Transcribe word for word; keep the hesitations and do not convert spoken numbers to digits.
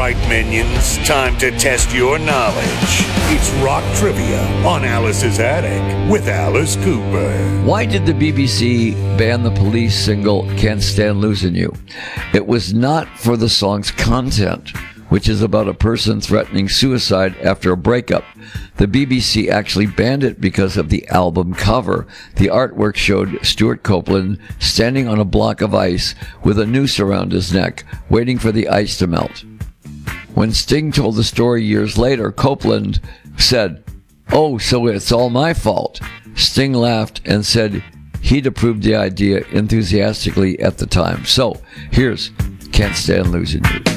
right, minions. Time to test your knowledge. It's Rock Trivia on Alice's Attic with Alice Cooper. Why did the B B C ban the Police single Can't Stand Losing You? It was not for the song's content, which is about a person threatening suicide after a breakup. The B B C actually banned it because of the album cover. The artwork showed Stuart Copeland standing on a block of ice with a noose around his neck, waiting for the ice to melt. When Sting told the story years later, Copeland said, "Oh, so it's all my fault." Sting laughed and said he'd approved the idea enthusiastically at the time. So, here's Can't Stand Losing You.